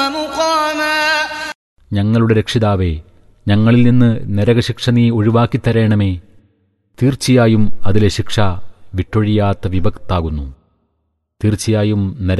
ومقاما. ഞങ്ങളുടെ രക്ഷിതാവേ, ഞങ്ങളിൽ നിന്ന് നരകശിക്ഷ നീ ഒഴിവാക്കിത്തരേണമേ. തീർച്ചയായും അതിലെ ശിക്ഷ വിട്ടൊഴിയാത്ത വിഭക്താകുന്നു. തീർച്ചയായും